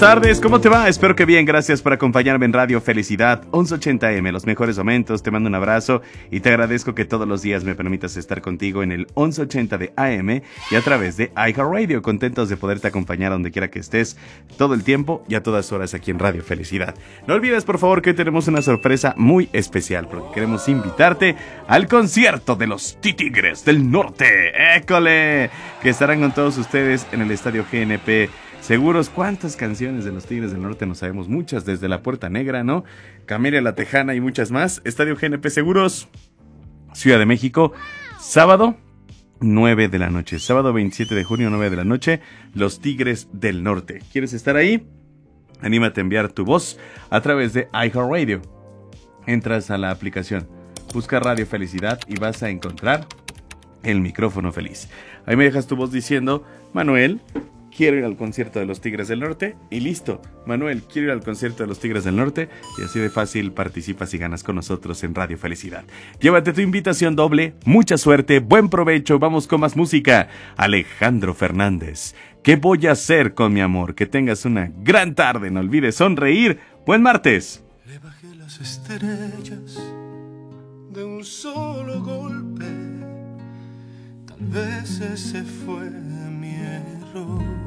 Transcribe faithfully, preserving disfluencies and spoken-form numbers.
tardes, ¿cómo te va? Espero que bien, gracias por acompañarme en Radio Felicidad once ochenta A M, los mejores momentos. Te mando un abrazo y te agradezco que todos los días me permitas estar contigo en el once ochenta de A M y a través de iHeartRadio. Contentos de poderte acompañar donde quiera que estés, todo el tiempo y a todas horas aquí en Radio Felicidad. No olvides, por favor, que hoy tenemos una sorpresa muy especial porque queremos invitarte al concierto de los Tigres del Norte. ¡École! Que estarán con todos ustedes en el Estadio G N P Seguros. ¿Cuántas canciones de los Tigres del Norte? No sabemos, muchas, desde La Puerta Negra, ¿no? Camelia La Tejana y muchas más. Estadio G N P Seguros, Ciudad de México, sábado nueve de la noche, sábado veintisiete de junio, nueve de la noche, los Tigres del Norte. ¿Quieres estar ahí? Anímate a enviar tu voz a través de iHeartRadio. Entras a la aplicación, busca Radio Felicidad y vas a encontrar el micrófono feliz. Ahí me dejas tu voz diciendo: Manuel, quiero ir al concierto de los Tigres del Norte, y listo. Manuel, quiero ir al concierto de los Tigres del Norte, y así de fácil participas y ganas con nosotros en Radio Felicidad. Llévate tu invitación doble, mucha suerte, buen provecho, vamos con más música. Alejandro Fernández, ¿qué voy a hacer con mi amor? Que tengas una gran tarde, no olvides sonreír. Buen martes. Le bajé las estrellas de un solo golpe, tal vez ese fue mi error.